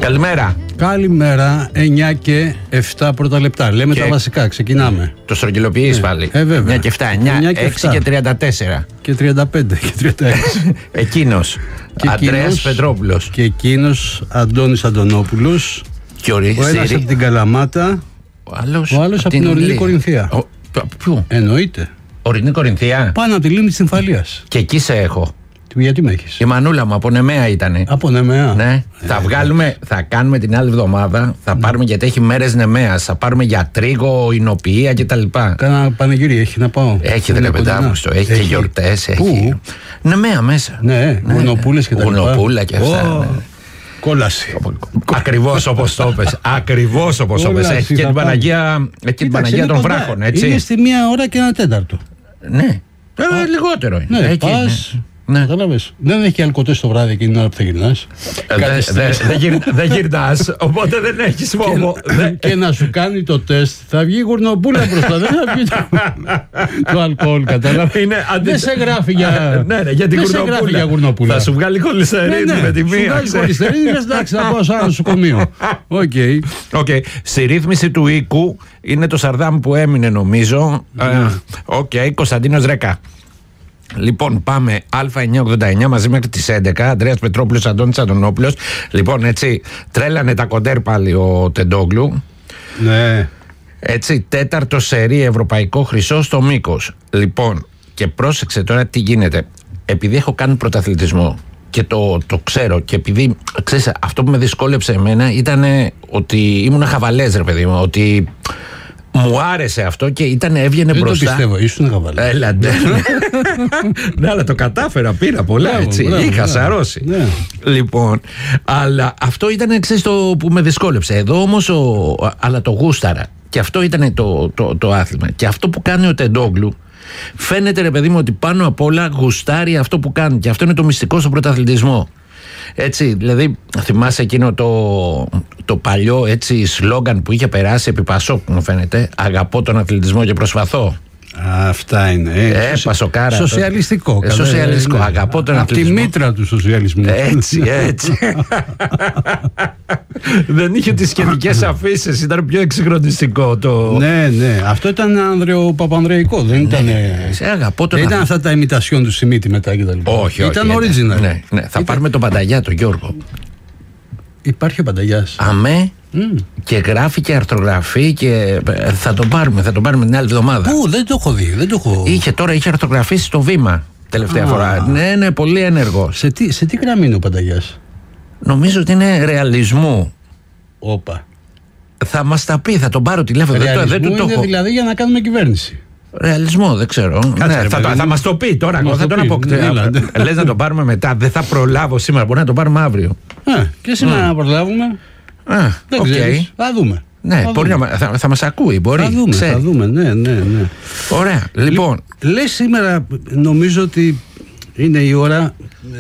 Καλημέρα. Καλημέρα, 9 και 7 πρώτα λεπτά. Λέμε τα βασικά, ξεκινάμε. Το στρογγυλοποιείς πάλι. Βέβαια. 9 και 7, 9 και 6 και 34. Και 35 και 36. Εκείνος, Ανδρέας Πετρόπουλος. Και εκείνος, Αντώνης Αντωνόπουλος. Και ο ένας από την Καλαμάτα, ο άλλος από την Ορεινή Κορινθία. Πού? Εννοείται. Ορεινή Κορινθία. Πάνω από τη λίμνη της Νυμφαλίας. Και εκεί σε έχω. Γιατί με έχεις? Η μανούλα μου από Νεμαία ήτανε. Από Νεμαία. Ναι. Θα κάνουμε την άλλη εβδομάδα. Θα πάρουμε, γιατί έχει μέρες Νεμαίας. Θα πάρουμε για τρίγο, εινοποιία κτλ. Κάνα πανηγύρι έχει να πάω? Έχει δε παιδά μου, έχει και γιορτές. Έχει. Νεμαία μέσα. Ναι, γουρνοπούλες και τα λοιπά. Γουρνοπούλα και αυτά. Κόλαση. Ακριβώς όπως το πες. Ακριβώς όπως το πες. Έχει και την Παναγία των Βράχων, έτσι. Είναι στη 1 ώρα και 1 τέταρτο. Ναι. Λιγότερο είναι. Ναι, πας. Ναι. Δεν έχει αλκοτές το βράδυ εκείνη την ώρα που θα γυρνάς. Δεν γυρνάς, οπότε δεν έχεις φόβο. Και να σου κάνει το τεστ, θα βγει γουρνοπούλα μπροστά. Δεν θα βγει το αλκοόλ, κατάλαβε. Δεν σε γράφει για γουρνοπούλα. Θα σου βγάλει χολυστερίνη με τη μία. Σου βγάλει χολυστερίνη, εντάξει, θα πάω σε άλλο νοσοκομείο. Οκ. Στη ρύθμιση του οίκου είναι το Σαρδάμ που έμεινε, νομίζω. Κωνσταντίνος Ρέκα. Λοιπόν, πάμε Α989 μαζί μέχρι τις 11. Ανδρέας Πετρόπουλος, Αντώνης Αντωνόπουλος. Λοιπόν, έτσι, τρέλανε τα κοντέρ πάλι ο Τεντόγλου. Ναι. Έτσι, 4ο σερί ευρωπαϊκό χρυσό στο μήκος. Λοιπόν, και πρόσεξε τώρα τι γίνεται. Επειδή έχω κάνει πρωταθλητισμό και το ξέρω, και επειδή, ξέρεις, αυτό που με δυσκόλεψε εμένα ήταν ότι ήμουν χαβαλές, ρε παιδί μου, ότι μου άρεσε αυτό και έβγαινε μπροστά. Δεν το πιστεύω, ήσουν χαβαλές. Έλα, ναι, αλλά το κατάφερα, πήρα πολλά, έτσι. Είχα σαρώσει. Ναι. Λοιπόν, αλλά αυτό ήταν, ξέρεις, το που με δυσκόλεψε. Εδώ όμως, αλλά το γούσταρα. Και αυτό ήταν το άθλημα. Και αυτό που κάνει ο Τεντόγλου, φαίνεται, ρε παιδί μου, ότι πάνω απ' όλα γουστάρει αυτό που κάνει. Και αυτό είναι το μυστικό στον πρωταθλητισμό. Έτσι, δηλαδή, θυμάσαι εκείνο το παλιό, έτσι, σλόγγαν που είχε περάσει επί Πασόκ, μου φαίνεται. Αγαπώ τον αθλητισμό και προσπαθώ. Αυτά είναι. Πασοκάρα. Σοσιαλιστικό. Σοσιαλιστικό. Αγαπώ τον αθλητισμό. Από τη μήτρα του σοσιαλισμού. Έτσι. Δεν είχε τις σχετικές αφήσεις, ήταν πιο εξυγχρονιστικό το. Ναι. Αυτό ήταν ανδρεοπαπανδρεϊκό. Δεν ήταν. Δεν ήταν αυτά τα ημιτασιόν του Σιμίτη μετά κτλ. Όχι. Ήταν original. Ναι. Θα πάρουμε τον Πανταγιά, τον Γιώργο. Υπάρχει ο Πανταγιάς. Αμέ. Και γράφει και αρθρογραφεί και θα τον πάρουμε την άλλη εβδομάδα. Πού, δεν το έχω δει, Είχε αρθρογραφήσει στο Βήμα τελευταία φορά. Ναι, πολύ ενεργό. Σε τι γραμμή είναι ο Πανταγιάς? Νομίζω ότι είναι ρεαλισμού. Όπα. Θα μας τα πει, θα τον πάρω τηλέφωνο. Δεν του το έχω. Δηλαδή για να κάνουμε κυβέρνηση. Ρεαλισμό, δεν ξέρω. Θα μας το πει τώρα. Εγώ θα τον αποκτήσω. Λες να τον πάρουμε μετά. Δεν θα προλάβω σήμερα. Μπορεί να τον πάρουμε αύριο. Και σήμερα να προλάβουμε. Δεν ξέρεις. Θα δούμε. Ναι, θα μας ακούει, μπορεί. Θα δούμε, ναι. Ωραία, λοιπόν. Λες σήμερα, νομίζω ότι είναι η ώρα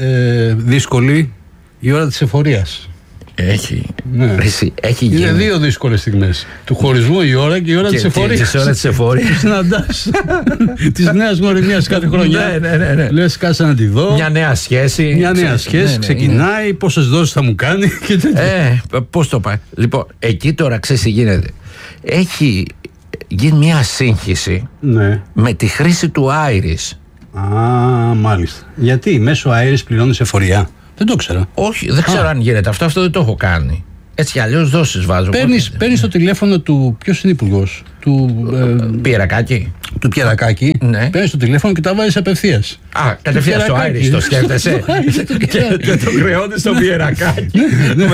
δύσκολη, η ώρα της εφορίας. Έχει Είναι γίνει. δύο δύσκολες στιγμές. Του χωρισμού η ώρα και η ώρα της εφορίας. Και η ώρα της εφορίας. Συναντάς της νέας γνωριμίας κάθε χρονιά. Ναι. Λες, κάτσε να τη δω. Μια νέα σχέση. Ξεκινάει, πόσες δόσεις θα μου κάνει και τέτοια. Πώς το πάει. Λοιπόν, εκεί τώρα ξέρεις τι γίνεται. Έχει γίνει μια σύγχυση με τη χρήση του Iris. Μάλιστα. Γιατί μέσω Iris πληρώνεις εφορία? Δεν το ξέρω. Όχι, δεν ξέρω αν γίνεται αυτό δεν το έχω κάνει. Έτσι κι αλλιώς δόσεις βάζω. Παίρνεις το τηλέφωνο του. Ποιος είναι υπουργός? Του Πιερακάκη. Του Πιερακάκη. Ναι. Παίρνεις το τηλέφωνο και τα βάζεις απευθείας. Κατευθείαν στο Iris το σκέφτεσαι. Και το χρεώνεις στο Πιερακάκη. Με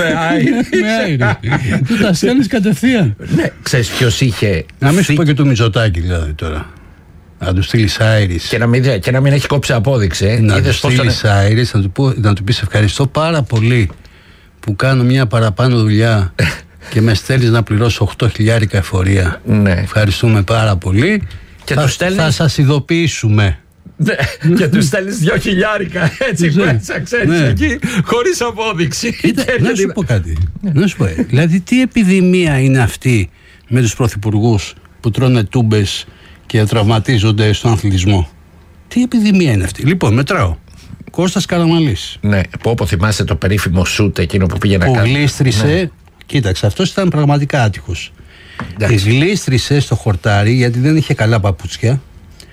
Iris. Του τα στέλνεις κατευθείαν. Ναι, ξέρεις ποιος είχε. Να μην σου πω και του Μητσοτάκη δηλαδή τώρα. Να του στείλεις Iris. Και να μην έχει κόψει απόδειξη. Να του στείλεις Iris, να του πεις ευχαριστώ πάρα πολύ που κάνω μια παραπάνω δουλειά και με στέλνεις να πληρώσω 8.000 εφορία. Ναι. Ευχαριστούμε πάρα πολύ. Και θα σας ειδοποιήσουμε. Και του στέλνεις 2.000 έτσι μέσα, ξέρεις, εκεί, χωρίς απόδειξη. Να σου πω κάτι. Δηλαδή, τι επιδημία είναι αυτή με τους πρωθυπουργούς που τρώνε τούμπες και τραυματίζονται στον αθλητισμό? Τι επιδημία είναι αυτή? Λοιπόν, μετράω. Κώστας Καραμαλής. Ναι, που θυμάσαι το περίφημο σούτ εκείνο που πήγε να κάνει. Που γλίστρισε. Ναι. Κοίταξε, αυτός ήταν πραγματικά άτυχος. Γλίστρισε στο χορτάρι γιατί δεν είχε καλά παπούτσια.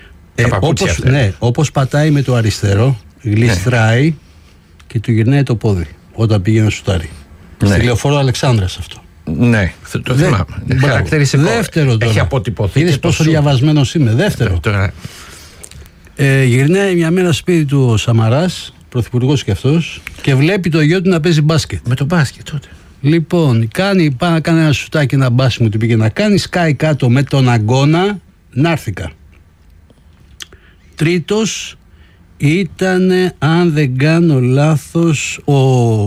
Όπως πατάει με το αριστερό, γλιστράει και του γυρνάει το πόδι όταν πήγε να σουτάρει. Στη Λεωφόρο Αλεξάνδρας αυτό. Ναι, το θυμάμαι. Χαρακτηριστικό. Δεύτερο τώρα. Έχει αποτυπωθεί. Είδες πόσο διαβασμένος είμαι. Δεύτερο. Γυρνάει μια μέρα σπίτι του ο Σαμαράς, πρωθυπουργός και αυτός, και βλέπει το γιο του να παίζει μπάσκετ. Με το μπάσκετ τότε. Λοιπόν, πάει να κάνει ένα σουτάκι, ένα μπάσιμο του πήγε να κάνει, σκάει κάτω με τον αγκώνα, να'ρθηκα. Τρίτος ήταν, αν δεν κάνω λάθος, ο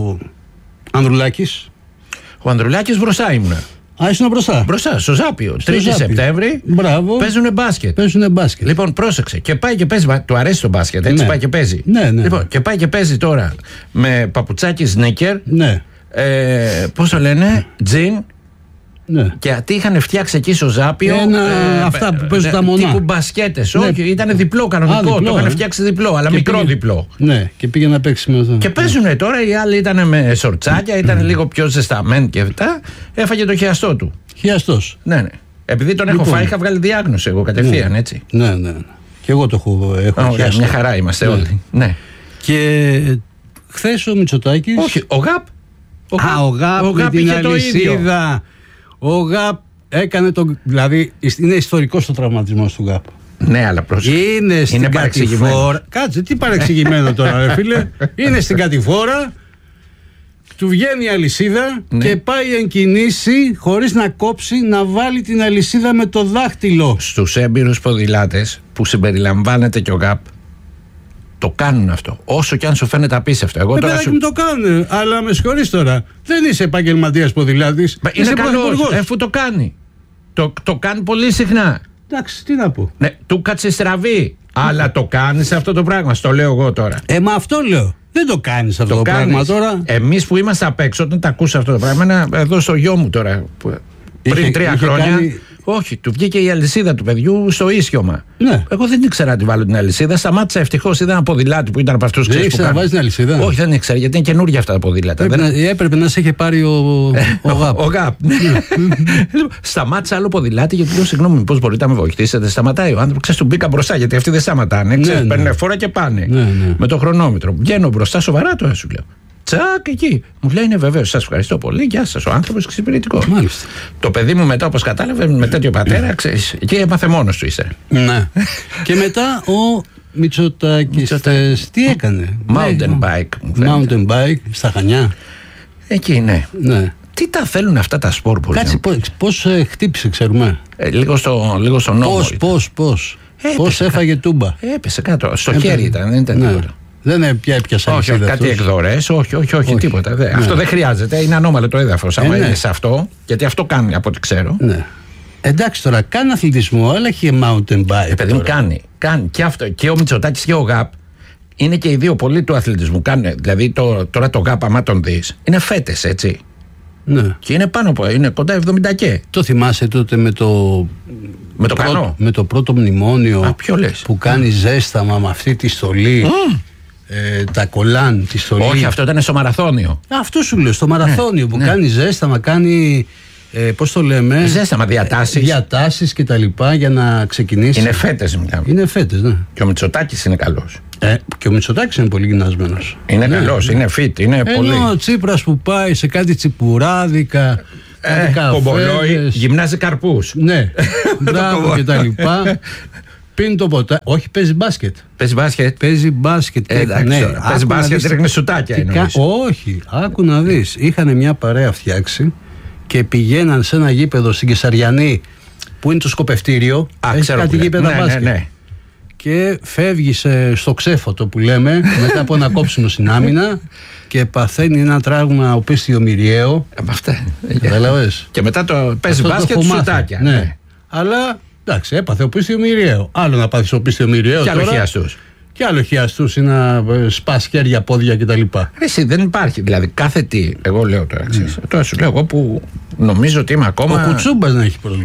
Ανδρουλάκης. Ο Ανδρουλάκης μπροστά ήμουνα. Ήσουν μπροστά. Μπροστά, στο Ζάπιο. 3 Σεπτέμβρη. Παίζουνε μπάσκετ. Λοιπόν, πρόσεξε. Και πάει και παίζει. Του αρέσει το μπάσκετ, έτσι, πάει και παίζει. Ναι. Λοιπόν, και πάει και παίζει τώρα με παπουτσάκι σνίκερ. Ναι. Πώς το λένε, τζιν. Ναι. Και τι είχαν φτιάξει εκεί στο Ζάπιο. Αυτά που παίζουν τα μονά. Τύπου μπασκέτες. Όχι, ήταν διπλό κανονικό. Το είχαν φτιάξει διπλό, αλλά μικρό διπλό. Ναι, και πήγε να παίξει με αυτό. Και παίζουν τώρα, οι άλλοι ήταν με σορτσάκια, ήταν λίγο πιο ζεσταμένοι και αυτά. Έφαγε το χιαστό του. Χιαστός. Ναι. Επειδή τον έχω φάει, είχα βγάλει διάγνωση εγώ κατευθείαν, έτσι. Ναι. Και εγώ το έχω χιαστό. Μια χαρά είμαστε όλοι. Ναι. Και χθες ο Μητσοτάκης. Όχι, ο ΓΑΠ. Ο ΓΑΠ με την αλυσίδα. Ο ΓΑΠ έκανε το. Δηλαδή είναι ιστορικός ο τραυματισμός του ΓΑΠ. Ναι, αλλά πρόσεχε. Είναι στην κατηφόρα. Κάτσε, τι παρεξηγημένο τώρα, ρε φίλε. Είναι στην κατηφόρα. Του βγαίνει η αλυσίδα και πάει εν κινήσει, χωρίς να κόψει, να βάλει την αλυσίδα με το δάχτυλο. Στους έμπειρους ποδηλάτες που συμπεριλαμβάνεται και ο ΓΑΠ, το κάνουν αυτό. Όσο και αν σου φαίνεται απίστευτο. Εγώ τώρα μου το κάνουν. Αλλά με συγχωρείς τώρα. Δεν είσαι επαγγελματίας ποδηλάτης. Είναι καλός, αφού το κάνει. Το κάνει πολύ συχνά. Εντάξει, τι να πω. Ναι, του κάτσε στραβή. Αλλά το κάνεις αυτό το πράγμα. Στο λέω εγώ τώρα. Μα αυτό λέω. Δεν το κάνεις αυτό το πράγμα τώρα. Εμείς που είμαστε απ' έξω, όταν τα ακούσα αυτό το πράγμα, εδώ στο γιο μου τώρα. Πριν 3 χρόνια. Όχι, του βγήκε η αλυσίδα του παιδιού στο ίσιωμα. Ναι. Εγώ δεν ήξερα να τη βάλω την αλυσίδα. Σταμάτησα ευτυχώς. Είδα ένα ποδηλάτι που ήταν από αυτούς. Δεν ήξερα να βάζει την αλυσίδα. Όχι, δεν ήξερα γιατί είναι καινούργια αυτά τα ποδήλατα. Έπρεπε να σε είχε πάρει ο ΓΑΠ. Ο ΓΑΠ. Σταμάτησα άλλο ποδηλάτι γιατί λέω συγγνώμη, μήπως μπορείτε να με βοηθήσετε. Σταματάει ο άνθρωπος. Ξέρεις, του μπήκα μπροστά γιατί αυτοί δεν σταματάνε. Παίρνουν φόρα και πάνε. Με το χρονόμετρο. Βγαίνω μπροστά, σοβαρά τώρα σου λέω. Τσακ εκεί. Μου λέει είναι βεβαίως, σας ευχαριστώ πολύ. Γεια σας, ο άνθρωπος εξυπηρετικός. Μάλιστα. Το παιδί μου μετά, όπως κατάλαβε, με τέτοιο πατέρα, ξέρεις, εκεί έμαθε μόνος του ύστερα. Ναι. Και μετά ο Μητσοτάκης τι έκανε. Mountain bike. Mountain bike στα Χανιά. Εκεί, ναι. Τι τα θέλουν αυτά τα σπορ που κάτσε, πώς χτύπησε, ξέρουμε. Λίγο στο νόμο. Πώς έφαγε τούμπα. Έπεσε κάτω. Στο χέρι ήταν, δεν ήταν τίποτα. Δεν έπιασε όχι, κάτι εκδορές, όχι, τίποτα. Αυτό δεν χρειάζεται, είναι ανώμαλο το έδαφος. Άμα είναι σε αυτό, γιατί αυτό κάνει από ό,τι ξέρω. Ναι. Εντάξει τώρα, κάνει αθλητισμό, αλλά έχει mountain bike. Παιδί μου, κάνει και αυτό. Και ο Μητσοτάκης και ο ΓΑΠ είναι και οι δύο πολύ του αθλητισμού. Κάνουν, δηλαδή τώρα το ΓΑΠ, άμα τον δεις, είναι φέτες, έτσι. Ναι. Και είναι πάνω από, είναι κοντά 70 και. Το θυμάσαι τότε με το κανό. Με το πρώτο μνημόνιο που κάνει ζέσταμα με αυτή τη στολή. Τα κολάν, τη στολή. Όχι, αυτό ήταν στο μαραθώνιο. Αυτό σου λέω, στο μαραθώνιο που κάνει ζέσταμα, κάνει. Πώς το λέμε. Ζέσταμα, διατάσεις. Διατάσεις και τα λοιπά για να ξεκινήσει. Είναι φέτες, μιλάμε. Είναι φέτες, ναι. Και ο Μητσοτάκης είναι καλός. Και ο Μητσοτάκης είναι πολύ γυμνασμένος. Είναι καλός, είναι fit, είναι πολύ. Ενώ ο Τσίπρας που πάει σε κάτι τσιπουράδικα. Κομπολόι, γυμνάζει καρπούς. Ναι, μπράβο και τα λοιπά. Πίνει το ποτά. Όχι, παίζει μπάσκετ. Παίζει μπάσκετ. Παίζει μπάσκετ. Παίζει μπάσκετ, ρίχνει σουτάκια. Όχι, άκου να δεις. Είχαν μια παρέα φτιάξει και πηγαίναν σε ένα γήπεδο στην Κεσαριανή που είναι το σκοπευτήριο. Έχει κάτι γήπεδα μπάσκετ. Ναι. Και φεύγει στο ξέφωτο που λέμε μετά από ένα κόψιμο στην άμυνα και παθαίνει ένα τράγμα οπίστιο μυριαίο. Αυτά. Καταλαβες. Και μετά το παίζει μπάσκετ σουτάκια. Ναι. Αλλά εντάξει, έπαθε οπίστιο μυριαίο. Άλλο να πάθεις οπίστιο μυριαίο. Και άλλο χιαστούς. Και άλλο χιαστούς ή να σπάς χέρια, πόδια κτλ. Εσύ δεν υπάρχει. Δηλαδή κάθε τι. Εγώ λέω τώρα. Τώρα σου λέω εγώ που νομίζω ότι είμαι ακόμα. Ο Κουτσούμπας να έχει πρόβλημα.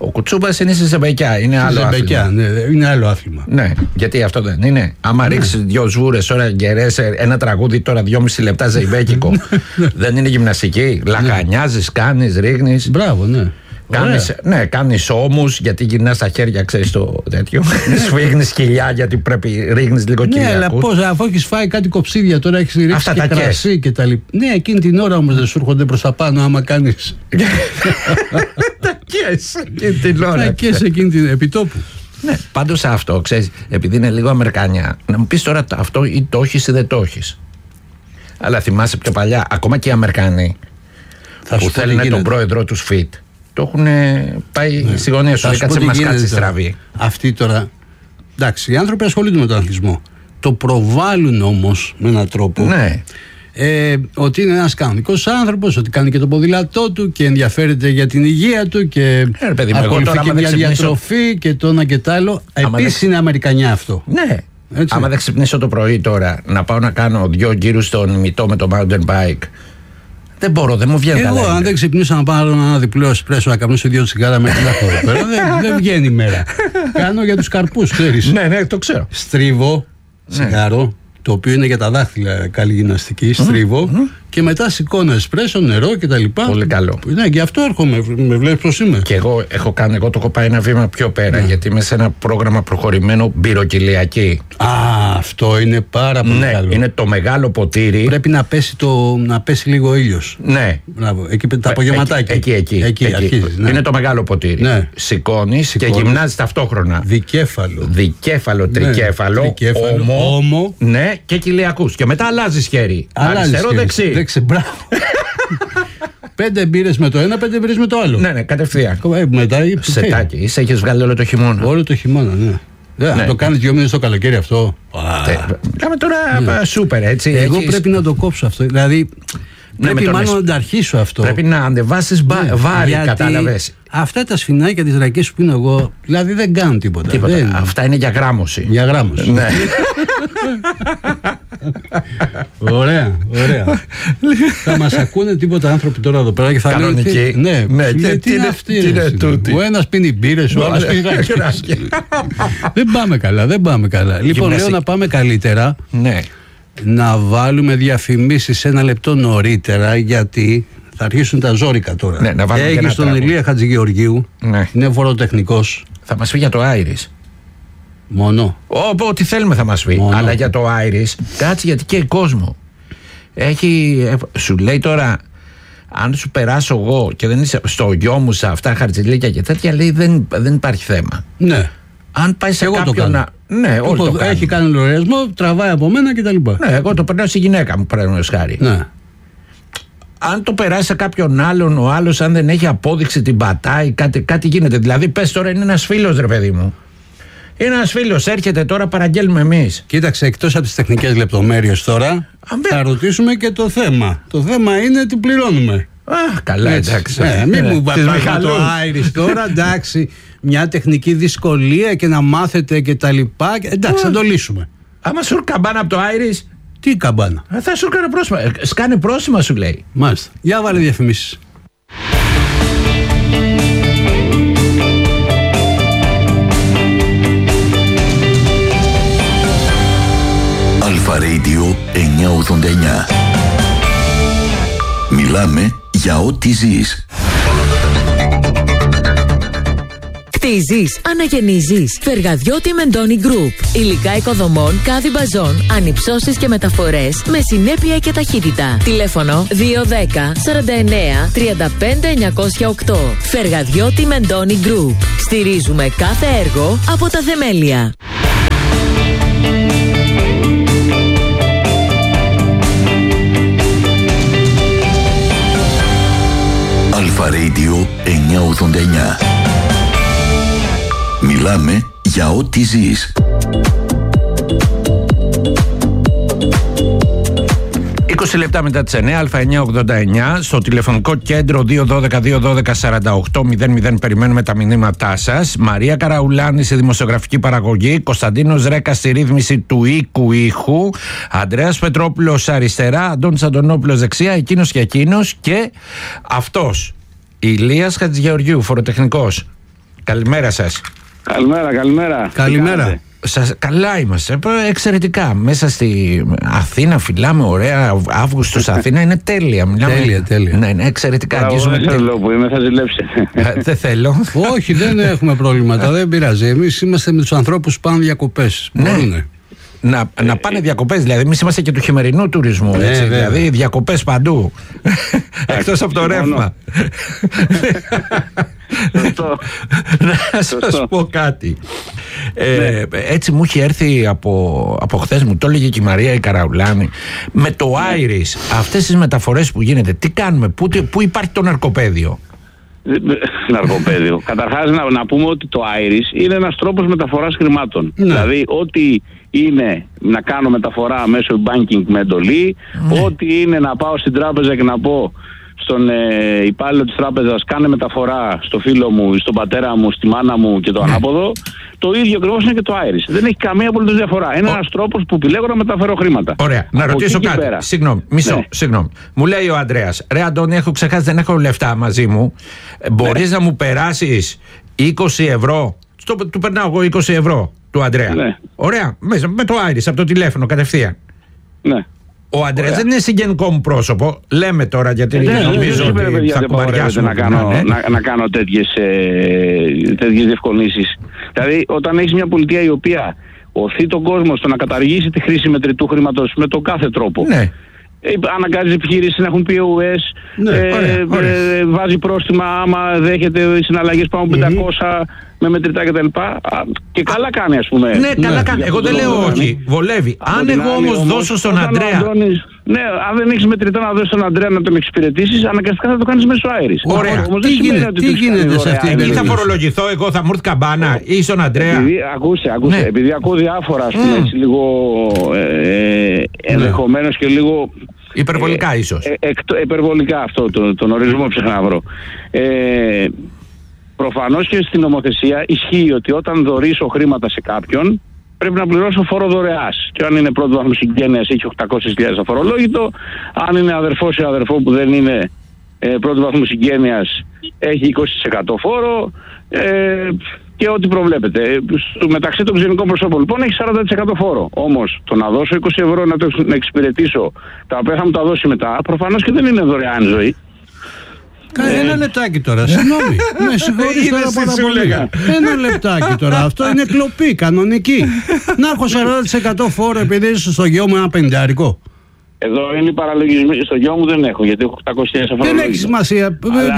Ο Κουτσούπας είναι στη Ζεμπεκιά. Είναι άλλο άθλημα. Ναι, είναι άλλο άθλημα. Ναι, γιατί αυτό δεν είναι. Άμα ρίξει δυο σβούρες ώρα γερές, ένα τραγούδι τώρα 2,5 λεπτά ζεϊμπέκικο, δεν είναι γυμναστική. Λαχανιάζεις, κάνεις, ρίχνεις. Μπράβο, ναι. Κάνεις ώμους γιατί γυρνάς τα χέρια, ξέρεις το τέτοιο. Σφίγγνεις κοιλιά γιατί πρέπει ρίχνεις λίγο κοιλιακούς. Ναι, αλλά πώς, αφού έχεις φάει κάτι κοψίδια, τώρα έχεις ρίξει και κρασί και τα λοιπά. Ναι, εκείνη την ώρα όμως δεν σου έρχονται προς τα πάνω άμα κάνεις. Τα κες εκείνη την ώρα. Τα κες εκείνη την επιτόπου. Ναι, πάντως αυτό, ξέρεις, επειδή είναι λίγο αμερικανιά, να μου πεις τώρα αυτό ή το έχεις ή δεν το έχεις. Αλλά θυμάσαι πιο παλιά, ακόμα και οι Αμερικανοί που θέλουν τον πρόεδρο τους fit, το έχουν πάει στη γωνία σου, κάτσε μας κάτσε στραβή. Αυτοί τώρα, εντάξει, οι άνθρωποι ασχολούνται με τον αθλητισμό. Το προβάλλουν όμως με έναν τρόπο. Ναι. Ότι είναι ένας κανονικός άνθρωπος, ότι κάνει και το ποδήλατό του και ενδιαφέρεται για την υγεία του και ακολουθεί και μια διατροφή και το ένα και το άλλο. Επίσης είναι αμερικανιά αυτό. Ναι. Έτσι. Άμα δεν ξυπνήσω το πρωί τώρα να πάω να κάνω 2 γύρους στον ημιτό με το mountain bike, δεν μπορώ, δεν μου βγαίνει καλά. Εγώ αν δεν ξυπνήσω να πάρω ένα διπλό εσπρέσο να καπνίσω 2 τσιγάρα με την πέρα, δεν βγαίνει η μέρα. Κάνω για τους καρπούς, ξέρεις. Ναι, το ξέρω. Στρίβω τσιγάρο, το οποίο είναι για τα δάχτυλα καλή γυμναστική, στρίβω και μετά σηκώνω εσπρέσο, νερό κτλ. Πολύ καλό. Ναι, και αυτό έρχομαι, με βλέπεις πως είμαι. Και εγώ το έχω πάει ένα βήμα πιο πέρα, γιατί είμαι σε ένα πρόγραμμα προχωρημένο μπυροκυλιακή. Αυτό είναι πάρα πολύ καλό. Είναι το μεγάλο ποτήρι. Πρέπει να πέσει λίγο ήλιος. Ναι. Μπράβο, εκεί τα απογευματάκια. Εκεί αρχίζεις, ναι. Είναι το μεγάλο ποτήρι. Ναι. Σηκώνεις και γυμνάζεις ταυτόχρονα. Δικέφαλο, τρικέφαλο, όμο. Ναι, και κοιλιακούς. Και μετά αλλάζεις χέρι. Αριστερό, δεξί. Μπράβο. 5 μπύρες με το ένα, 5 μπύρες με το άλλο. Ναι, κατευθείαν. Μετά σετάκι. Είσαι, έχεις βγάλει όλο το χειμώνα. Όλο το χειμώνα, ναι. Αν το κάνεις 2 μήνες το καλοκαίρι αυτό. Μιλάμε τώρα σούπερ, έτσι. Εγώ πρέπει να το κόψω αυτό. Δηλαδή. Πρέπει μάλλον να τα αρχίσω αυτό. Πρέπει να ανεβάσεις βάρη, κατάλαβες. Αυτά τα σφινάκια της ρακής που πίνω εγώ, δηλαδή δεν κάνουν τίποτα. Αυτά είναι για γράμμωση. Για γράμμωση. Ναι. Ωραία. Θα μας ακούνε τίποτα άνθρωποι τώρα εδώ πέρα και θα λένε. Ναι, τι είναι αυτή. Ο ένας πίνει μπύρες, ο άλλος πίνει ρακές. Δεν πάμε καλά. Λοιπόν, λέω να πάμε καλύτερα. Ναι. Να βάλουμε διαφημίσεις 1 λεπτό νωρίτερα, γιατί θα αρχίσουν τα ζόρικα τώρα. Ναι, έχεις τον Ηλία Χατζηγεωργίου, είναι φοροτεχνικός. Θα μας πει για το Iris. Μόνο. Ό,τι θέλουμε θα μας πει. Αλλά για το Iris, κάτσε, γιατί και κόσμο. Σου λέει τώρα, αν σου περάσω εγώ και δεν είσαι στο γιο μου σε αυτά χαρτζηλίκια και τέτοια, λέει δεν υπάρχει θέμα. Ναι. Αν πάει σε κάποιον. Ναι, όλοι το έχει κάνει λογαριασμό, τραβάει από μένα κτλ. Ναι, εγώ το περνάω στη γυναίκα μου, παραδείγματος χάρη. Ναι. Αν το περάσει σε κάποιον άλλον, ο άλλος, αν δεν έχει απόδειξη, την πατάει, κάτι γίνεται. Δηλαδή, πες τώρα, είναι ένας φίλος, ρε παιδί μου. Είναι ένας φίλος, έρχεται τώρα, παραγγέλνουμε εμείς. Κοίταξε, εκτός από τις τεχνικές λεπτομέρειες τώρα, θα ρωτήσουμε και το θέμα. Το θέμα είναι τι πληρώνουμε. Καλά, εντάξει. Μην μου πάει το Iris τώρα, εντάξει. Μια τεχνική δυσκολία και να μάθετε και τα λοιπά. Εντάξει, θα το λύσουμε. Άμα σου καμπάνα από το Iris. Τι καμπάνα? Θα σου έκανε πρόσημα. Σκάνε πρόσημα, σου λέει. Μάλιστα. Για βάλε διαφημίσεις. Αλφα Radio 989. Μιλάμε για ό,τι ζεις. Κτίζεις, αναγεννίζεις. Φεργαδιώτη Μεντόνι Group. Υλικά οικοδομών, κάδι μπαζών, ανυψώσεις και μεταφορές με συνέπεια και ταχύτητα. Τηλέφωνο 210 49 35 908. Φεργαδιώτη Μεντόνι Group. Στηρίζουμε κάθε έργο από τα θεμέλια. Αλφα Radio 989. Μιλάμε για ό,τι ζεις. 20 λεπτά μετά τις 9, Α989, στο τηλεφωνικό κέντρο 212-212-4800, περιμένουμε τα μηνύματά σας. Μαρία Καραουλάνη στη δημοσιογραφική παραγωγή, Κωνσταντίνος Ρέκας στη ρύθμιση του οίκου ήχου, Ανδρέας Πετρόπουλος αριστερά, Αντώνης Αντωνόπουλος δεξιά, εκείνος και εκείνος και αυτός, Ηλίας Χατζηγεωργίου, φοροτεχνικός. Καλημέρα σας. Καλημέρα. Καλά είμαστε. Εξαιρετικά. Μέσα στη Αθήνα φυλάμε ωραία. Αύγουστος Αθήνα είναι τέλεια. Τέλεια. Ναι, εξαιρετικά. Δεν θέλω που είμαι, θα ζηλέψετε. Δεν θέλω. Όχι, δεν έχουμε προβλήματα. Δεν πειράζει. Εμείς είμαστε με τους ανθρώπους που πάνε διακοπές. Ναι. Να πάνε διακοπές, δηλαδή. Εμείς είμαστε και του χειμερινού τουρισμού. Έτσι, δηλαδή διακοπές παντού. Εκτός από το ρεύμα. Να σας πω κάτι. Έτσι μου είχε έρθει από χθες, μου το έλεγε και η Μαρία η Καραουλάνη, με το Iris, αυτές τις μεταφορές που γίνεται, τι κάνουμε, πού υπάρχει το ναρκοπαίδιο? Ναρκοπαίδιο. Καταρχάς να πούμε ότι το Iris είναι ένας τρόπος μεταφοράς χρημάτων. Δηλαδή ό,τι είναι να κάνω μεταφορά μέσω banking με εντολή, ό,τι είναι να πάω στην τράπεζα και να πω στον υπάλληλο της τράπεζας κάνε μεταφορά στο φίλο μου, στον πατέρα μου, στη μάνα μου και το ανάποδο, το ίδιο ακριβώς είναι και το Iris. Δεν έχει καμία απολύτως διαφορά. Είναι ένας τρόπος που επιλέγω να μεταφέρω χρήματα. Ωραία. Να ρωτήσω κάτι. Συγγνώμη. Συγγνώμη. Μου λέει ο Ανδρέας, ρε Αντώνη, έχω ξεχάσει, δεν έχω λεφτά μαζί μου. Μπορείς να μου περάσεις 20 ευρώ? Του περνάω εγώ 20 ευρώ του Ανδρέα. Ναι. Ωραία. Με το Iris από το τηλέφωνο κατευθείαν. Ναι. Ο Ανδρέας δεν είναι συγγενικό μου πρόσωπο. Λέμε τώρα γιατί νομίζω ότι θα κουμπαριάσουμε να κάνω τέτοιες διευκολύνσεις. Δηλαδή όταν έχεις μια πολιτεία η οποία οθεί τον κόσμο στο να καταργήσει τη χρήση μετρητού χρήματος με τον κάθε τρόπο, αναγκάζει επιχειρήσεις να έχουν POS, βάζει πρόστιμα άμα δέχεται συναλλαγές πάνω από 500 με μετρητά κτλ. Και καλά κάνει, ας πούμε. Ναι, καλά κάνει. Εγώ δεν λέω όχι. Βολεύει. Αν εγώ όμως δώσω στον Ανδρέα. Ναι, αν δεν έχεις μετρητά να δώσεις στον Ανδρέα να τον εξυπηρετήσεις, αναγκαστικά θα το κάνεις μέσω Iris. Ωραία. Τι γίνεται σε αυτή την περίπτωση? Ή θα φορολογηθώ εγώ, θα μου έρθει καμπάνα, ή στον Ανδρέα? Ακούστε, επειδή ακούω διάφορα, ας πούμε, έτσι λίγο ενδεχομένως και λίγο. Υπερβολικά ίσως. Υπερβολικά αυτό, τον ορισμό ψάχνω να βρω. Προφανώς και στην νομοθεσία ισχύει ότι όταν δωρήσω χρήματα σε κάποιον πρέπει να πληρώσω φόρο δωρεάς. Και αν είναι πρώτο βαθμό συγγένειας έχει 800.000 αφορολόγητο. Αν είναι αδερφός ή αδερφό που δεν είναι πρώτο βαθμό συγγένειας έχει 20% φόρο. Και ό,τι προβλέπετε. Μεταξύ των ξενικών προσώπων λοιπόν έχει 40% φόρο. Όμως το να δώσω 20 ευρώ να εξυπηρετήσω, τα οποία θα μου τα δώσει μετά, προφανώς και δεν είναι δωρεάν ζωή. Ένα λεπτάκι τώρα, συγγνώμη. Με συγχωρείς τώρα πάρα πολύ. Ένα λεπτάκι τώρα, αυτό είναι κλοπή κανονική. Να έχω 40% φόρο επειδή είσαι στο γιο μου ένα 50. Εδώ είναι οι παραλογισμοί. Στο γιο μου δεν έχω, γιατί έχω 800.000 αφορολόγητο. Δεν έχει σημασία.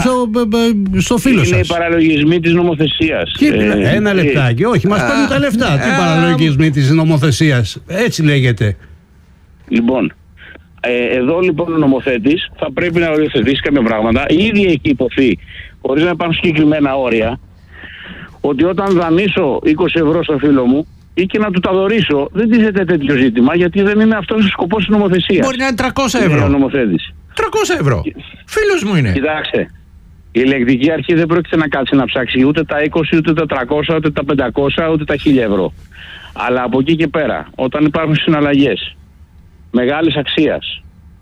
Στο φίλο σας. Είναι οι παραλογισμοί της νομοθεσίας. Ένα λεπτάκι. Όχι, μας παίρνουν τα λεφτά. Τι παραλογισμοί της νομοθεσίας? Έτσι λέγεται. Λοιπόν, εδώ λοιπόν ο νομοθέτης θα πρέπει να οριοθετήσει κάποια πράγματα. Ήδη έχει υποθεί, χωρίς να υπάρχουν συγκεκριμένα όρια, ότι όταν δανείσω 20 ευρώ στο φίλο μου ή και να του τα δωρήσω, δεν τίθεται τέτοιο ζήτημα, γιατί δεν είναι αυτός ο σκοπός της νομοθεσίας. Μπορεί να είναι 300 ευρώ. 300 ευρώ. Φίλος μου είναι. Κοιτάξτε, η ελεγκτική αρχή δεν πρόκειται να κάτσει να ψάξει ούτε τα 20, ούτε τα 300, ούτε τα 500, ούτε τα 1000 ευρώ. Αλλά από εκεί και πέρα, όταν υπάρχουν συναλλαγές μεγάλης αξίας,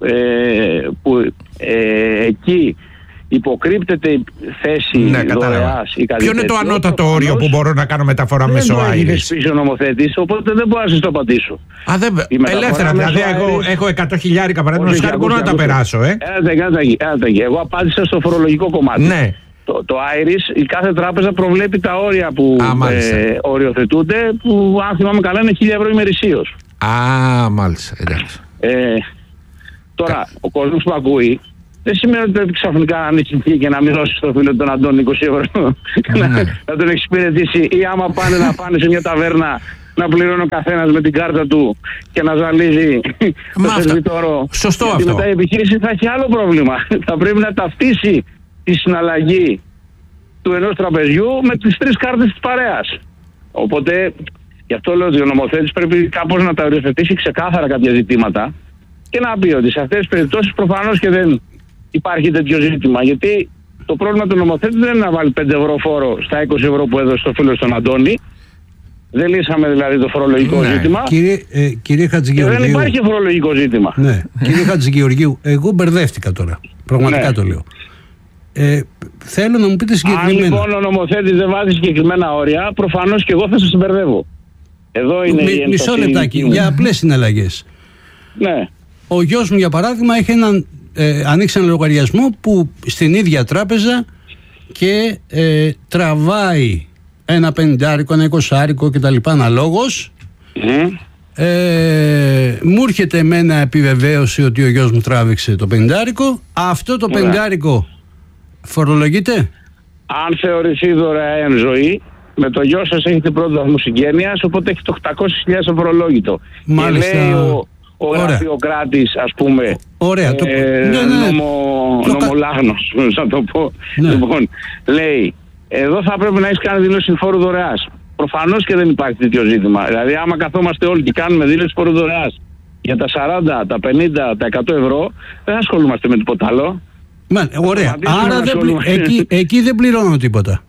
που εκεί υποκρύπτεται η θέση δωρεάς ή κάτι. Ποιο είναι το ανώτατο όριο που μπορώ να κάνω μεταφορά μέσω Iris? Δεν το έχει πίσω ο νομοθέτης, οπότε δεν μπορώ να σας το απαντήσω. Ελεύθερα, δηλαδή έχω 100.000 παραδείγματος χάρη, μπορώ να τα περάσω. Εγώ απάντησα στο φορολογικό κομμάτι. Ναι. Το Iris, η κάθε τράπεζα προβλέπει τα όρια που οριοθετούνται, που αν θυμάμαι καλά είναι 1.000 ευρώ ημερησίως. Μάλιστα, εντάξει. Τώρα, ο κόσμος που ακούει δεν σημαίνει ότι πρέπει ξαφνικά να ανησυχεί και να μην δώσει στο φίλο τον Αντώνη 20 ευρώ να τον εξυπηρετήσει, ή άμα πάνε σε μια ταβέρνα να πληρώνει ο καθένας με την κάρτα του και να ζαλίζει το σερβιτόρο. Σωστό αυτό. Και μετά η επιχείρηση θα έχει άλλο πρόβλημα. Θα πρέπει να ταυτίσει τη συναλλαγή του ενός τραπεζιού με τις 3 κάρτες της παρέας. Οπότε, γι' αυτό λέω ότι ο νομοθέτης πρέπει κάπως να τα οριοθετήσει ξεκάθαρα κάποια ζητήματα και να πει ότι σε αυτές τις περιπτώσεις προφανώς και δεν υπάρχει τέτοιο ζήτημα. Γιατί το πρόβλημα του νομοθέτη δεν είναι να βάλει 5 ευρώ φόρο στα 20 ευρώ που έδωσε στο φίλο στον Αντώνη. Δεν λύσαμε δηλαδή το φορολογικό ζήτημα. Κύριε Χατζηγεωργίου. Και δεν υπάρχει φορολογικό ζήτημα. Ναι, κύριε Χατζηγεωργίου, εγώ μπερδεύτηκα τώρα. Πραγματικά το λέω. θέλω να μου πείτε συγκεκριμένα. Αν λοιπόν ο νομοθέτης δεν βάζει συγκεκριμένα όρια, προφανώς και εγώ θα σας μπερδεύω. Εδώ είναι η μισό λεπτάκι, για απλές συναλλαγές. Ναι. Ο γιος μου, για παράδειγμα, έχει ανοίξει ένα λογαριασμό που στην ίδια τράπεζα και τραβάει ένα 50, ένα 20 κτλ. Αναλόγως. Μου έρχεται εμένα επιβεβαίωση ότι ο γιος μου τράβηξε το 50. Αυτό το 50 φορολογείται? Αν θεωρηθεί δωρεάν ζωή, με το γιο σας έχετε πρώτο βαθμό συγγένειας, οπότε έχει το 800.000 αφορολόγητο. Μάλιστα. Και λέει ο γραφειοκράτης, ας πούμε, νομολάγνος, να το πω. Λοιπόν, λέει, εδώ θα πρέπει να έχεις κάνει δήλωση φόρου δωρεάς. Προφανώς και δεν υπάρχει τέτοιο ζήτημα. Δηλαδή, άμα καθόμαστε όλοι και κάνουμε δήλωση φόρου δωρεάς για τα 40, τα 50, τα 100 ευρώ, δεν ασχολούμαστε με τίποτα άλλο. Ωραία. Άρα εκεί δεν πληρώνω τίποτα.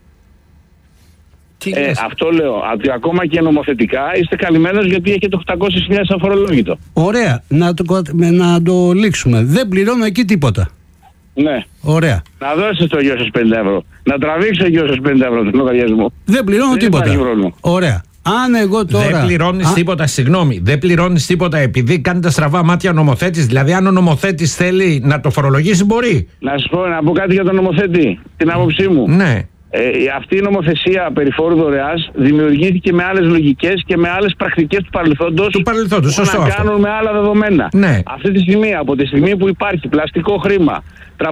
Αυτό λέω. Ότι ακόμα και νομοθετικά είστε καλυμμένος γιατί έχετε 800.000 αφορολόγητο. Ωραία. Να το λήξουμε. Δεν πληρώνω εκεί τίποτα. Ναι. Ωραία. Να δώσετε στο γιο σας 50 ευρώ. Να τραβήξει ο γιο σας 50 ευρώ τον λογαριασμό. Δεν πληρώνω τίποτα. Ωραία. Αν εγώ τώρα. Δεν πληρώνεις τίποτα, συγγνώμη. Δεν πληρώνεις τίποτα επειδή κάνετε στραβά μάτια ο νομοθέτης. Δηλαδή, αν ο νομοθέτης θέλει να το φορολογήσει, μπορεί. Να πω κάτι για τον νομοθέτη. Την άποψή μου. Ναι. Αυτή η νομοθεσία περί φόρου δωρεάς δημιουργήθηκε με άλλες λογικές και με άλλες πρακτικές του παρελθόντος. Σωστό. Να κάνουν με άλλα δεδομένα. Ναι. Αυτή τη στιγμή, από τη στιγμή που υπάρχει πλαστικό χρήμα,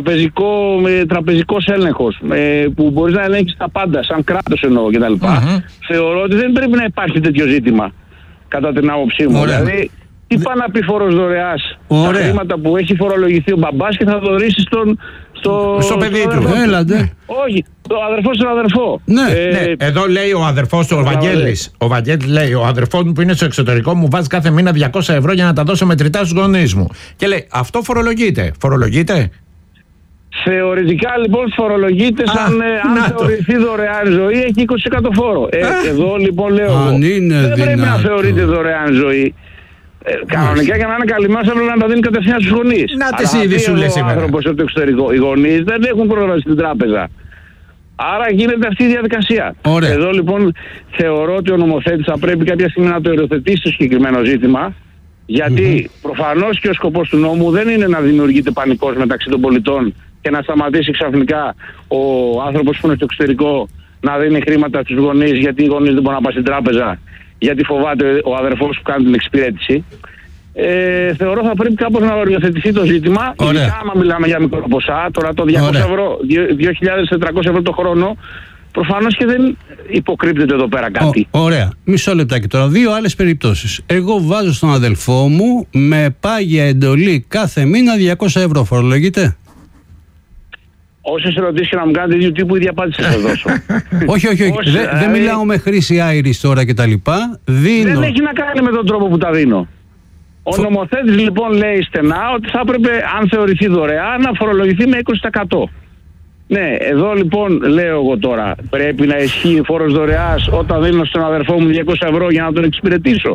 τραπεζικός έλεγχος, που μπορείς να ελέγχεις τα πάντα, σαν κράτος εννοώ κτλ. Θεωρώ ότι δεν πρέπει να υπάρχει τέτοιο ζήτημα, κατά την άποψή μου. Δηλαδή, τι πάει να πει φόρος δωρεάς? Τα χρήματα που έχει φορολογηθεί ο μπαμπάς και θα δωρήσει στο παιδί του. Έλατε. Όχι, το αδερφό στον αδερφό. Ναι. Εδώ λέει ο αδερφός του, ο Βαγγέλης. Ο Βαγγέλης λέει: ο αδερφός μου που είναι στο εξωτερικό μου βάζει κάθε μήνα 200 ευρώ για να τα δώσω μετρητά στους γονείς μου. Και λέει: αυτό φορολογείται. Φορολογείται? Θεωρητικά λοιπόν φορολογείται σαν αν θεωρηθεί δωρεάν ζωή, έχει 20% φόρο. Εδώ λοιπόν λέω: δεν πρέπει να θεωρείται δωρεάν ζωή. Κανονικά για να είναι καλυμμένος θα πρέπει να τα δίνει κατευθείαν στους γονείς. Να τις ήδη σου λέει σήμερα. Άνθρωπος στο εξωτερικό. Οι γονείς δεν έχουν πρόσβαση στην τράπεζα. Άρα γίνεται αυτή η διαδικασία. Ωραία. Εδώ λοιπόν θεωρώ ότι ο νομοθέτης θα πρέπει κάποια στιγμή να το υιοθετήσει το συγκεκριμένο ζήτημα. Γιατί προφανώς και ο σκοπός του νόμου δεν είναι να δημιουργείται πανικός μεταξύ των πολιτών και να σταματήσει ξαφνικά ο άνθρωπος που είναι στο εξωτερικό να δίνει χρήματα στους γονείς, γιατί οι γονείς δεν μπορούν να πάνε στην τράπεζα, γιατί φοβάται ο αδερφός που κάνει την εξυπηρέτηση. Θεωρώ θα πρέπει κάπως να οριοθετηθεί το ζήτημα. Ειδικά άμα μιλάμε για μικρό ποσά, τώρα το 200 ευρώ, 2.400 ευρώ το χρόνο, προφανώς και δεν υποκρύπτεται εδώ πέρα κάτι. Ωραία. Μισό λεπτάκι τώρα. Δύο άλλες περιπτώσεις. Εγώ βάζω στον αδελφό μου με πάγια εντολή κάθε μήνα 200 ευρώ. Φορολογείται? Όσες ερωτήσεις και να μου κάνετε ίδιου τύπου, η ίδια απάντηση θα δώσω. Όχι. Δεν μιλάω με χρήση άιρης τώρα και τα λοιπά. Δεν έχει να κάνει με τον τρόπο που τα δίνω. Ο νομοθέτης λοιπόν λέει στενά ότι θα έπρεπε, αν θεωρηθεί δωρεάν, να φορολογηθεί με 20%. Ναι, εδώ λοιπόν λέω εγώ τώρα, πρέπει να ισχύει φόρος δωρεάς όταν δίνω στον αδερφό μου 200 ευρώ για να τον εξυπηρετήσω?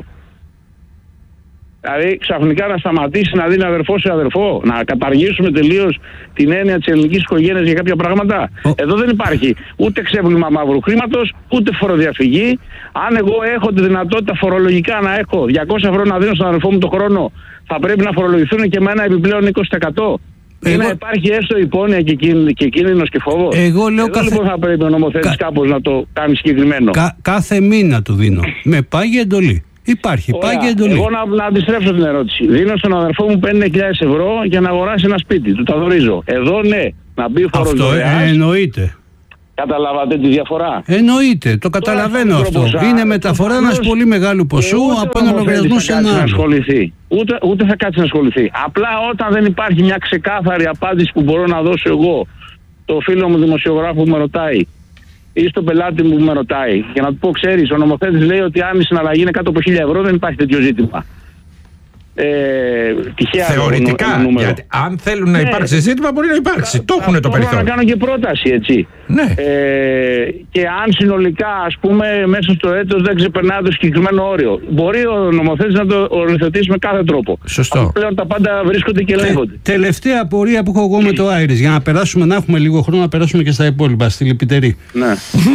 Δηλαδή ξαφνικά να σταματήσει να δίνει αδερφό σε αδερφό, να καταργήσουμε τελείως την έννοια της ελληνικής οικογένειας για κάποια πράγματα? Εδώ δεν υπάρχει ούτε ξέπλυμα μαύρου χρήματος, ούτε φοροδιαφυγή. Αν εγώ έχω τη δυνατότητα φορολογικά να έχω 200 ευρώ να δίνω στον αδερφό μου το χρόνο, θα πρέπει να φορολογηθούν και με ένα επιπλέον 20%? Ή να υπάρχει έστω υπόνοια και κίνδυνος και φόβος? Εγώ λέω λοιπόν θα πρέπει ο νομοθέτης κάπως να το κάνει συγκεκριμένο. Κάθε μήνα του δίνω με πάγια εντολή. Υπάρχει πάγια εντολή. Εγώ να αντιστρέψω την ερώτηση. Δίνω στον αδερφό μου 50.000 ευρώ για να αγοράσει ένα σπίτι. Του τα δωρίζω. Εδώ ναι, να μπει φόρος δωρεάς. Αυτό εννοείται. Καταλάβατε τη διαφορά? Εννοείται, το καταλαβαίνω αυτό. Είναι μεταφορά ενός πολύ μεγάλου ποσού από ένα λογαριασμό σε ένα άλλο. Ούτε θα κάτσει να ασχοληθεί. Απλά όταν δεν υπάρχει μια ξεκάθαρη απάντηση που μπορώ να δώσω εγώ, το φίλο μου δημοσιογράφο που με ρωτάει, ή στον πελάτη μου που με ρωτάει, και να του πω: ξέρεις, ο νομοθέτης λέει ότι αν η συναλλαγή είναι κάτω από 1.000 ευρώ δεν υπάρχει τέτοιο ζήτημα. τυχαία θεωρητικά, γιατί αν θέλουν να υπάρξει ζήτημα μπορεί να υπάρξει. Το έχουν το περιθώριο. Να κάνω και πρόταση, έτσι. Ναι. Και αν συνολικά, ας πούμε, μέσα στο έτος δεν ξεπερνάει το συγκεκριμένο όριο, μπορεί ο νομοθέτης να το οριοθετήσει με κάθε τρόπο. Σωστό. Πλέον τα πάντα βρίσκονται και ελέγχονται. Τελευταία απορία που έχω εγώ με το Άιρις, για να περάσουμε, να έχουμε λίγο χρόνο να περάσουμε και στα υπόλοιπα, στη Λυπητερή. Ναι.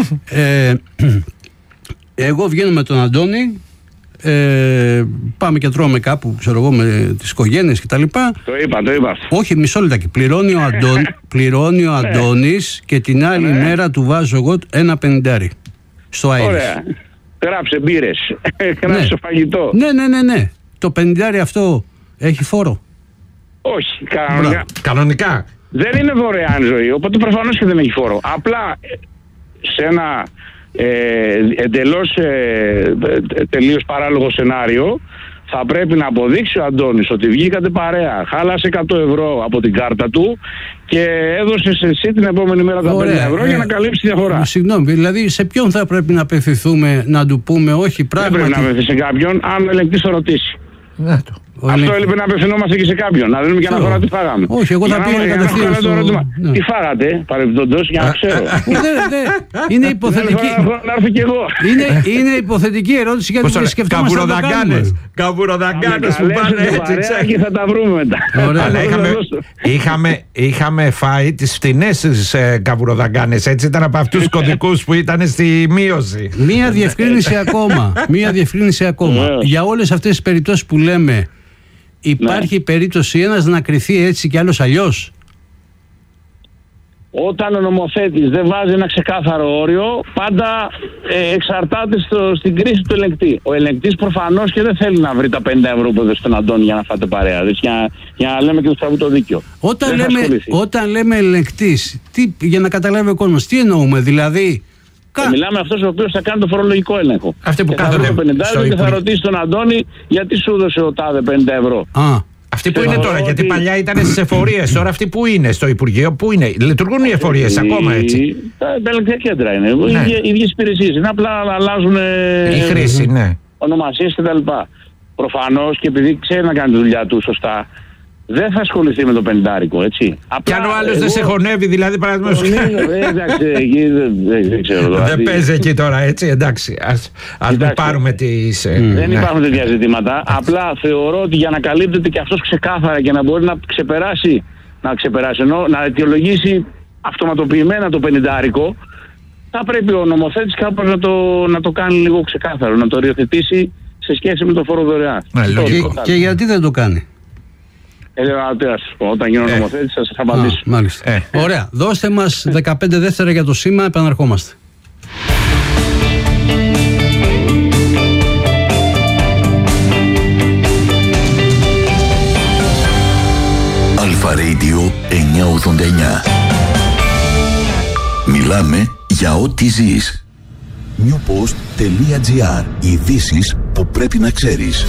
Εγώ βγαίνω με τον Αντώνη. Πάμε και τρώμε κάπου, ξέρω εγώ, με τις οικογένειες κτλ. Το είπα. Όχι, μισό λεπτάκι. Πληρώνει ο Αντώνης και την άλλη μέρα του βάζω εγώ ένα 50 στο Άιρις. Ωραία. Γράψε μπύρες. Γράψε φαγητό. Ναι. Το 50 αυτό έχει φόρο? Όχι, κανονικά. Δεν είναι δωρεάν ζωή, οπότε προφανώς και δεν έχει φόρο. Απλά σε ένα εντελώς τελείως παράλογο σενάριο θα πρέπει να αποδείξει ο Αντώνης ότι βγήκατε παρέα, χάλασε 100 ευρώ από την κάρτα του και έδωσε εσύ την επόμενη μέρα τα 50 ευρώ για να καλύψει τη διαφορά. Συγγνώμη, δηλαδή σε ποιον θα πρέπει να απευθυνθούμε, να του πούμε όχι πράγματι? Δεν πρέπει να απευθυνθεί σε κάποιον, αν ο ελεγκτής το ρωτήσει. Να το. Αυτό έλειπε, να απευθυνόμαστε και σε κάποιον. Να δίνουμε και αναφορά τι φάγαμε. Όχι, εγώ θα πήγα κατευθείαν στο ερώτημα. Τι φάγατε, παρεμπιπτόντως, για να ξέρω. Είναι υποθετική. Να έρθω κι εγώ. Είναι υποθετική ερώτηση γιατί δεν σκεφτόμαστε να το κάνουμε. Καβουροδαγκάνες που πάνε έτσι. Και θα τα βρούμε μετά. Είχαμε φάει τις φτηνές καβουροδαγκάνες. Έτσι ήταν από αυτούς τους κωδικούς που ήταν στη μείωση. Μία διευκρίνηση ακόμα. Για όλες αυτές τις περιπτώσεις που λέμε, υπάρχει περίπτωση ένας να κριθεί έτσι και άλλος αλλιώς? Όταν ο νομοθέτης δεν βάζει ένα ξεκάθαρο όριο, πάντα εξαρτάται στην κρίση του ελεγκτή. Ο ελεγκτής προφανώς και δεν θέλει να βρει τα 50 ευρώ που έδωσε τον Αντώνη για να φάτε παρέα. Δηλαδή, για να λέμε και το στραβού το δίκιο. Όταν λέμε ελεγκτής, για να καταλάβει ο κόσμος, τι εννοούμε, δηλαδή? Μιλάμε αυτός ο οποίος θα κάνει το φορολογικό έλεγχο. Αυτοί που κάθονται το 50 και θα ρωτήσει τον Αντώνη γιατί σου έδωσε ο τάδε 50 ευρώ. Αυτοί που είναι τώρα, γιατί παλιά ήταν στις εφορίες, τώρα αυτοί που είναι στο Υπουργείο, που είναι, λειτουργούν οι εφορίες ακόμα έτσι? Τα ελεγκτικά κέντρα είναι, οι ίδιες υπηρεσίες είναι, απλά αλλάζουν η χρήση, ναι, ονομασίες κτλ. Προφανώς και επειδή ξέρει να κάνει τη δουλειά του σωστά, δεν θα ασχοληθεί με το 50, έτσι. Κι αν ο άλλος δεν σε χωνεύει, δηλαδή, παραδείγματος. Εντάξει, δεν ξέρω. Δεν παίζει εκεί τώρα, έτσι, εντάξει. Ας μην πάρουμε τις. Δεν υπάρχουν τέτοια ζητήματα. Απλά θεωρώ ότι για να καλύπτεται και αυτός ξεκάθαρα και να μπορεί να ξεπεράσει, ενώ να αιτιολογήσει αυτοματοποιημένα το 50, θα πρέπει ο νομοθέτης κάπως να το κάνει λίγο ξεκάθαρο, να το οριοθετήσει σε σχέση με το φόρο δωρεάν. Και γιατί δεν το κάνει? Όταν γίνω νομοθέτης σας θα απαντήσω. Μάλιστα. Ωραία. Δώστε μας 15 δεύτερα για το σήμα, επαναρχόμαστε. Αλφα Radio 989. Μιλάμε για ό,τι ζεις. Newpost.gr. Ειδήσεις που πρέπει να ξέρεις.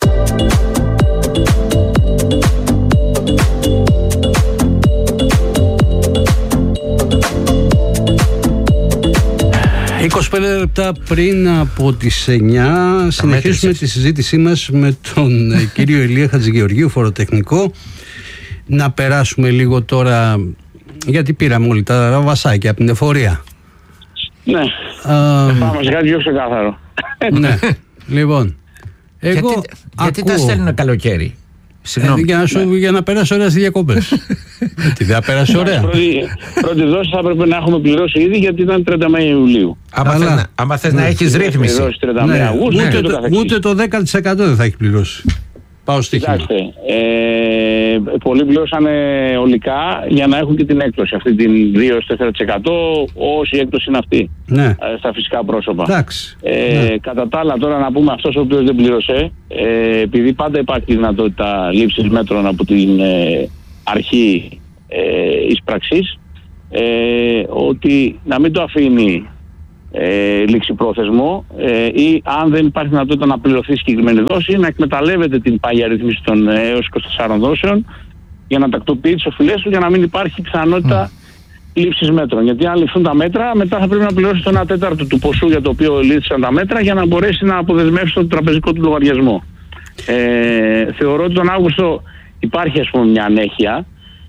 Λεπτά πριν από τις 9 συνεχίσουμε τη συζήτησή μας με τον κύριο Ηλία Χατζηγεωργίου, φοροτεχνικό. Να περάσουμε λίγο τώρα, γιατί πήραμε όλοι τα βασάκια από την εφορία. Ναι, πάμε σε κάτι πιο ξεκάθαρο. Ναι, λοιπόν, εγώ γιατί τα στέλνουν καλοκαίρι? Για να περάσει ωραία στις διακοπές. Τι δεν πέρασε ωραία. Πρώτη δόση θα έπρεπε να έχουμε πληρώσει ήδη, γιατί ήταν 30 Ιουλίου. Άμα θες να έχεις ρύθμιση. Ούτε το 10% δεν θα έχει πληρώσει. Πάω στοίχημα. Πολλοί πληρώσανε ολικά για να έχουν και την έκπτωση, αυτή την 2-4%, όση έκπτωση είναι αυτή, στα φυσικά πρόσωπα. Κατά τα άλλα, τώρα να πούμε, αυτός ο οποίος δεν πλήρωσε, επειδή πάντα υπάρχει δυνατότητα λήψης μέτρων από την αρχή εισπραξής, ότι να μην το αφήνει ληξιπρόθεσμο, ή αν δεν υπάρχει δυνατότητα να πληρωθεί συγκεκριμένη δόση, να εκμεταλλεύεται την πάγια ρύθμιση των έως 24 δόσεων για να τακτοποιεί τις οφειλές του, για να μην υπάρχει πιθανότητα λήψης μέτρων. Γιατί αν ληφθούν τα μέτρα, μετά θα πρέπει να πληρώσει το 1/4 του ποσού για το οποίο λήφθησαν τα μέτρα, για να μπορέσει να αποδεσμεύσει τον τραπεζικό του λογαριασμό. Θεωρώ ότι τον Αύγουστο υπάρχει, ας πούμε, μια ανέχεια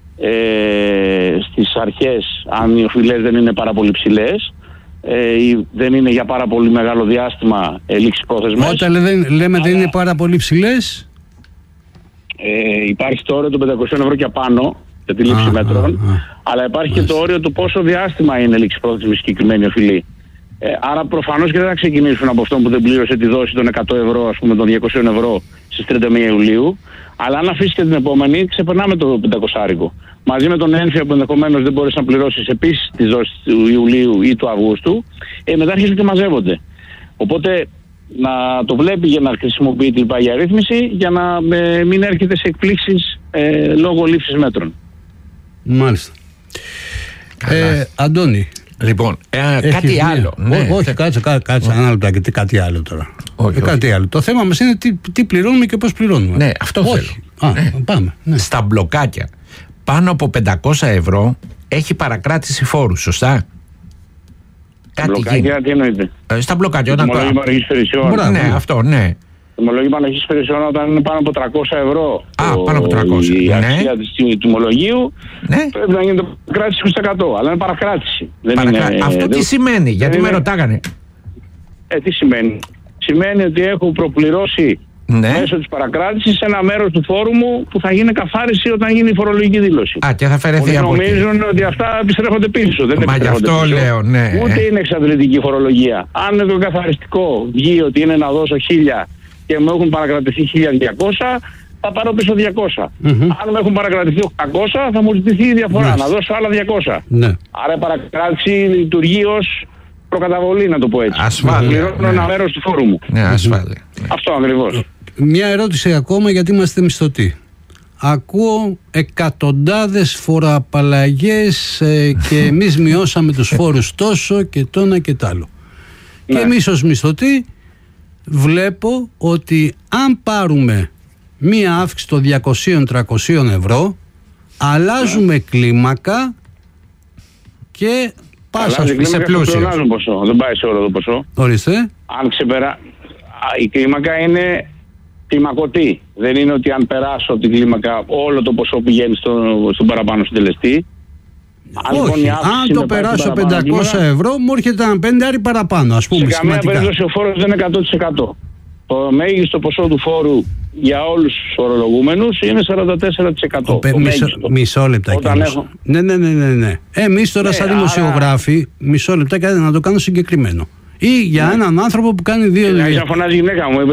στις αρχές, αν οι οφειλές δεν είναι πάρα πολύ ψηλές ή δεν είναι για πάρα πολύ μεγάλο διάστημα λήξιπρόθεσμες. Όταν λέμε δεν είναι πάρα πολύ ψηλές, υπάρχει το όριο των 500 ευρώ και απάνω για τη λήψη μέτρων, αλλά υπάρχει και το όριο του πόσο διάστημα είναι λήξιπρόθεσμη συγκεκριμένη οφειλή. Άρα προφανώς και δεν θα ξεκινήσουν από αυτόν που δεν πλήρωσε τη δόση των 100 ευρώ, ας πούμε, των 200 ευρώ στις 31 Ιουλίου, αλλά αν αφήσει και την επόμενη, ξεπερνάμε το 500άρικο. Μαζί με τον ένφια που ενδεχομένως δεν μπορείς να πληρώσεις επίσης τις δόσεις του Ιουλίου ή του Αυγούστου, μετά αρχίζουν και μαζεύονται. Οπότε να το βλέπει για να χρησιμοποιεί την πάγια ρύθμιση, για να μην έρχεται σε εκπλήξεις λόγω λήψης μέτρων. Μάλιστα. Αντώνη. Λοιπόν, κάτι άλλο. Όχι, κάτσε ένα λεπτάκι, κάτι άλλο τώρα. Κάτι άλλο. Το θέμα μας είναι τι πληρώνουμε και πώς πληρώνουμε. Ναι, αυτό θέλω. Πάμε. Ναι. Στα μπλοκάκια πάνω από 500 ευρώ έχει παρακράτηση φόρου, σωστά? Μπλοκάκια, τι εννοείται? Στα μπλοκάκια. Το τιμολόγιο παροχής υπηρεσιών. Ναι, αυτό, ναι. Το τιμολόγιο παροχής υπηρεσιών όταν είναι πάνω από 300 ευρώ. Πάνω από 300. Η αξία του τιμολογίου, πρέπει να γίνεται παρακράτηση 20%. Αλλά είναι παρακράτηση. Αυτό τι σημαίνει, γιατί με ρωτάγανε. Τι σημαίνει? Σημαίνει ότι έχω προπληρώσει μέσω της παρακράτησης ένα μέρος του φόρου μου που θα γίνει καθάριση όταν γίνει η φορολογική δήλωση. Και θα φερεθεί από εκεί. Νομίζουν ότι αυτά επιστρέφονται πίσω. Μα γι' αυτό λέω, ναι. Ούτε είναι εξαντλητική φορολογία. Αν το καθαριστικό βγει ότι είναι να δώσω 1.000 και μου έχουν παρακρατηθεί 1.200, θα πάρω πίσω 200. Αν με έχουν παρακρατηθεί 800, θα μου ζητηθεί η διαφορά, να δώσω άλλα 200. Άρα η παρακράτηση λειτουργεί ως προκαταβολή, να το πω έτσι. Ασφάλεια. Πληρώνω ένα μέρος του φόρου μου. Ναι, ασφάλεια. Αυτό ακριβώς. Μια ερώτηση ακόμα, γιατί είμαστε μισθωτοί. Ακούω εκατοντάδες φοροαπαλλαγές και εμείς μειώσαμε τους φόρους τόσο και το ένα και τ' άλλο. Και εμείς ως μισθωτοί βλέπω ότι αν πάρουμε μία αύξηση των 200-300 ευρώ, αλλάζουμε κλίμακα και πάσα σε πλούσιο. Δεν πάει σε όλο το ποσό. Ορίστε. Αν η κλίμακα είναι κλιμακωτή. Δεν είναι ότι αν περάσω την κλίμακα όλο το ποσό πηγαίνει στον παραπάνω συντελεστή. Όχι, αν το περάσω 500 ευρώ μου έρχεται ένα 5 παραπάνω, ας πούμε. Σε καμία περίπτωση ο φόρος δεν είναι 100%. Το μέγιστο ποσό του φόρου για όλους τους φορολογούμενους είναι 44%. Μισό λεπτά. Ναι. Εμείς τώρα σαν δημοσιογράφοι, μισό λεπτά να το κάνω συγκεκριμένο. Ή για έναν άνθρωπο που κάνει δύο δουλειές. Να φωνάζει η γυναίκα μου.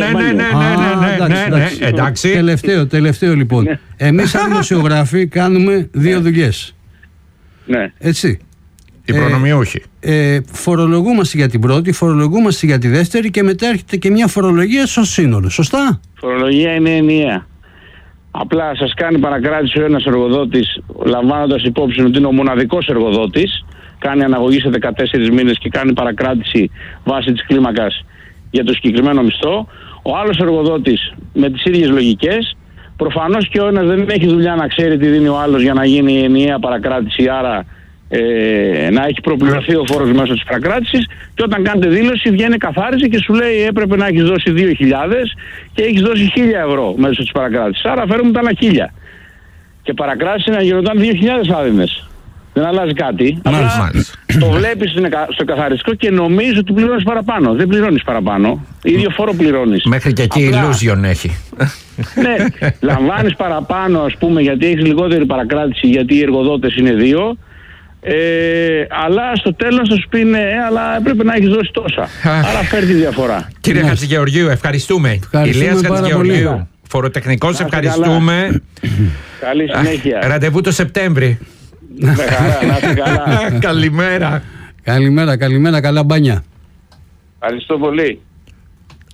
Ναι. Εντάξει. Τελευταίο λοιπόν. Εμείς σαν δημοσιογράφοι κάνουμε δύο δουλειές. Ναι. Έτσι. Οι προνομιούχοι. Φορολογούμαστε για την πρώτη, φορολογούμαστε για τη δεύτερη και μετά έρχεται και μια φορολογία στο σύνολο. Σωστά. Φορολογία είναι ενιαία. Απλά σας κάνει παρακράτηση ο ένας εργοδότης, λαμβάνοντας υπόψη ότι είναι ο μοναδικός εργοδότης, κάνει αναγωγή σε 14 μήνες και κάνει παρακράτηση βάσει της κλίμακας για το συγκεκριμένο μισθό. Ο άλλος εργοδότης με τις ίδιες λογικές, προφανώς και ο ένας δεν έχει δουλειά να ξέρει τι δίνει ο άλλος για να γίνει η ενιαία παρακράτηση, άρα να έχει προπληρωθεί ο φόρος μέσω της παρακράτησης, και όταν κάνετε δήλωση βγαίνει καθάριση και σου λέει έπρεπε να έχεις δώσει 2.000 και έχεις δώσει 1.000 ευρώ μέσω της παρακράτησης, άρα φέρουμε τα άλλα 1.000 και παρακράτηση να γινόταν 2.000 άδεινες. Δεν αλλάζει κάτι. Απλά το βλέπεις στο καθαριστικό και νομίζεις ότι πληρώνεις παραπάνω. Δεν πληρώνεις παραπάνω. Ίδιο φόρο πληρώνεις. Μέχρι και εκεί illusion έχει. Ναι, λαμβάνεις παραπάνω, ας πούμε, γιατί έχεις λιγότερη παρακράτηση, γιατί οι εργοδότες είναι δύο. Αλλά στο τέλος θα σου πει ναι, αλλά έπρεπε να έχεις δώσει τόσα. Άρα φέρει τη διαφορά. Κύριε Χατζηγεωργίου, ευχαριστούμε. Ηλίας Χατζηγεωργίου, φοροτεχνικός, ευχαριστούμε. Καλή συνέχεια. Ραντεβού το Σεπτέμβρη. Με χαρά, να είστε καλά. Καλημέρα. Καλημέρα, καλά μπάνια. Ευχαριστώ πολύ.